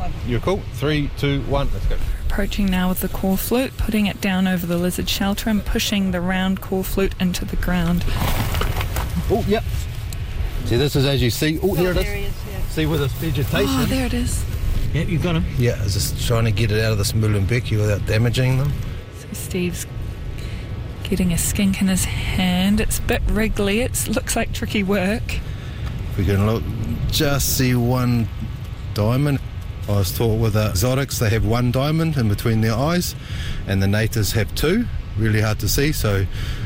You're cool. 3, 2, 1, let's go. Approaching now with the core flute, putting it down over the lizard shelter and pushing the round core flute into the ground. Oh, yep. See, this is as you see. Oh, here it is. There he is, yeah. See with this vegetation. Oh, there it is. Yep, you've got him. Yeah, I was just trying to get it out of this Mullumbeki without damaging them. So Steve's getting a skink in his hand. It's a bit wriggly. It looks like tricky work. We can look, just see one diamond. I was taught with the exotics they have one diamond in between their eyes, and the natives have two. Really hard to see. So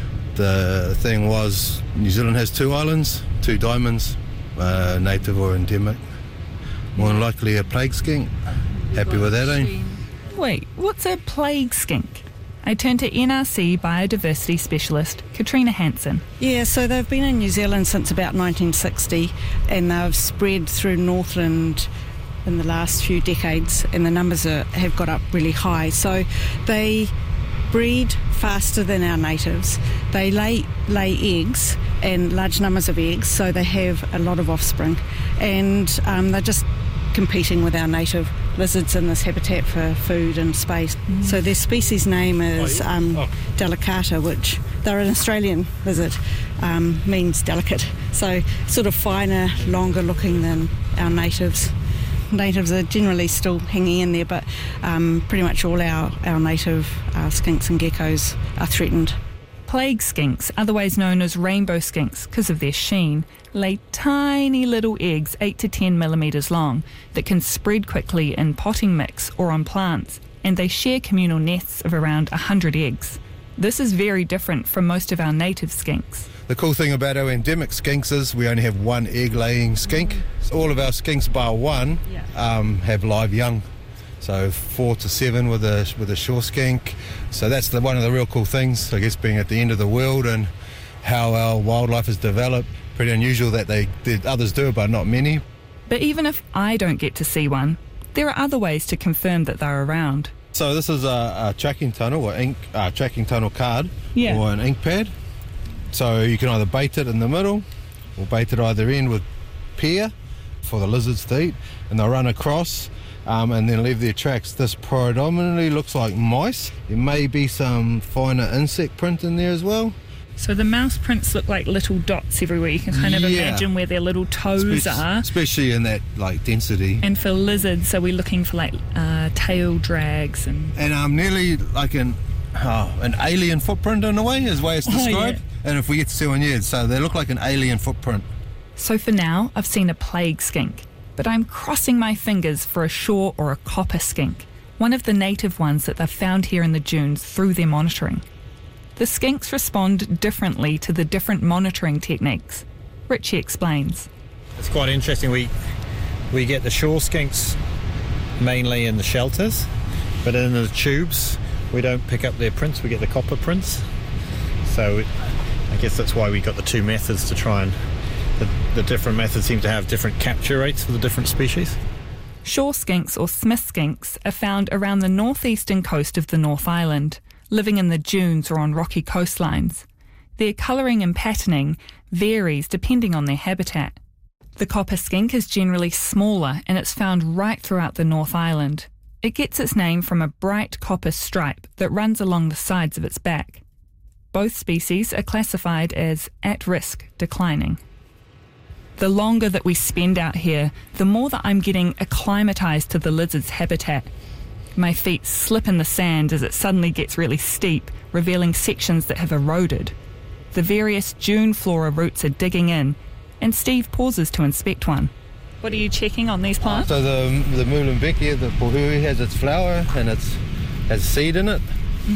the thing was, New Zealand has 2 islands, 2 diamonds, native or endemic. More than likely a plague skink. Happy with that, eh? Wait, what's a plague skink? I turn to NRC biodiversity specialist Katrina Hansen. Yeah, so they've been in New Zealand since about 1960, and they've spread through Northland in the last few decades, and the numbers have got up really high. So they breed faster than our natives. They lay eggs, and large numbers of eggs, so they have a lot of offspring, and they're just competing with our native lizards in this habitat for food and space. So their species name is delicata, which they're an Australian lizard, means delicate. So sort of finer, longer looking than our natives. Natives are generally still hanging in there, but pretty much all our native skinks and geckos are threatened. Plague skinks, otherwise known as rainbow skinks because of their sheen, lay tiny little eggs 8 to 10 millimetres long that can spread quickly in potting mix or on plants, and they share communal nests of around 100 eggs. This is very different from most of our native skinks. The cool thing about our endemic skinks is we only have 1 egg-laying skink. So all of our skinks bar one have live young. So 4 to 7 with a shore skink. So that's one of the real cool things, I guess, being at the end of the world and how our wildlife has developed. Pretty unusual that others do, but not many. But even if I don't get to see one, there are other ways to confirm that they're around. So this is a tracking tunnel or tracking tunnel card or an ink pad. So you can either bait it in the middle or bait it either end with pear for the lizards to eat, and they'll run across and then leave their tracks. This predominantly looks like mice. There may be some finer insect print in there as well. So the mouse prints look like little dots everywhere. You can kind of imagine where their little toes are. Especially in that density. And for lizards, so we're looking for tail drags and nearly like an alien footprint in a way, is the way it's described. And if we get to see one, so they look like an alien footprint. So for now, I've seen a plague skink, but I'm crossing my fingers for a shore or a copper skink, one of the native ones that they've found here in the dunes through their monitoring. The skinks respond differently to the different monitoring techniques. Richie explains. It's quite interesting. We get the shore skinks mainly in the shelters, but in the tubes we don't pick up their prints, we get the copper prints. So I guess that's why we got the 2 methods to try and... The different methods seem to have different capture rates for the different species. Shore skinks or Smith skinks are found around the northeastern coast of the North Island, living in the dunes or on rocky coastlines. Their colouring and patterning varies depending on their habitat. The copper skink is generally smaller and it's found right throughout the North Island. It gets its name from a bright copper stripe that runs along the sides of its back. Both species are classified as at-risk declining. The longer that we spend out here, the more that I'm getting acclimatised to the lizard's habitat. My feet slip in the sand as it suddenly gets really steep, revealing sections that have eroded. The various dune flora roots are digging in, and Steve pauses to inspect one. What are you checking on these plants? So the Mullumbeki, the pohui, has its flower and it has seed in it.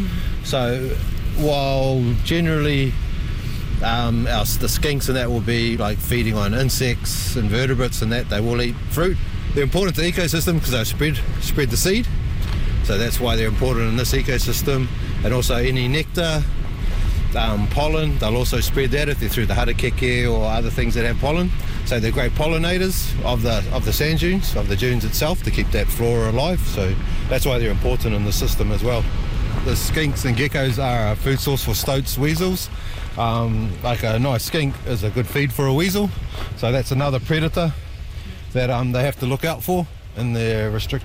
So while generally the skinks and that will be like feeding on insects, invertebrates and that, they will eat fruit. They're important to the ecosystem because they spread the seed. So that's why they're important in this ecosystem. And also any nectar, pollen, they'll also spread that if they're through the harakeke or other things that have pollen. So they're great pollinators of the sand dunes, of the dunes itself, to keep that flora alive. So that's why they're important in the system as well. The skinks and geckos are a food source for stoats, weasels. Like a nice skink is a good feed for a weasel. So that's another predator that they have to look out for in their restricted